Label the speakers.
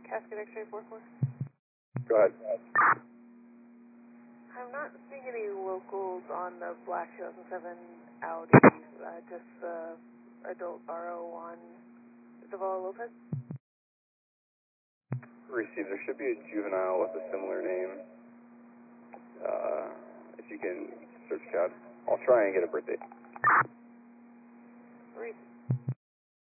Speaker 1: Casket X-ray 44.
Speaker 2: Go ahead.
Speaker 1: I'm not seeing any locals on the black 2007 Audi, just the adult RO1 Zavala Lopez.
Speaker 2: Received. There should be a juvenile with a similar name. If you can search CAD. I'll try and get a birthday.